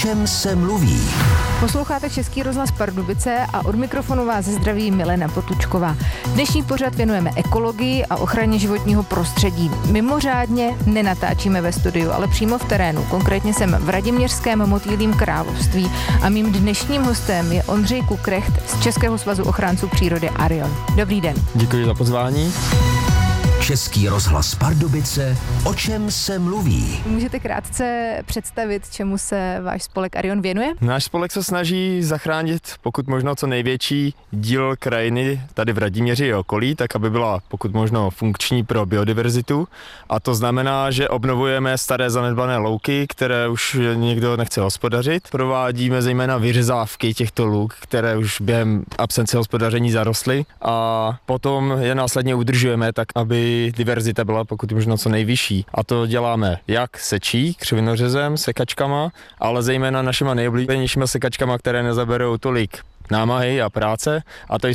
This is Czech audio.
Čem se mluví? Posloucháte Český rozhlas Pardubice a od mikrofonu vás zdraví Milena Potůčková. Dnešní pořad věnujeme ekologii a ochraně životního prostředí. Mimořádně nenatáčíme ve studiu, ale přímo v terénu. Konkrétně jsem v Radiměřském motýlím království a mým dnešním hostem je Ondřej Kukrecht z Českého svazu ochránců přírody Arion. Dobrý den. Děkuji za pozvání. Český rozhlas Pardubice, o čem se mluví? Můžete krátce představit, čemu se váš spolek Arion věnuje? Náš spolek se snaží zachránit pokud možno co největší díl krajiny tady v Radíměři i okolí, tak aby byla pokud možno funkční pro biodiverzitu. A to znamená, že obnovujeme staré zanedbané louky, které už někdo nechce hospodařit. Provádíme zejména vyřezávky těchto luk, které už během absence hospodaření zarostly, a potom je následně udržujeme tak, aby diverzita byla pokud možno co nejvyšší. A to děláme jak sečí, křivinořezem, sekačkama, ale zejména našima nejoblíbenějšíma sekačkama, které nezaberou tolik námahy a práce, a to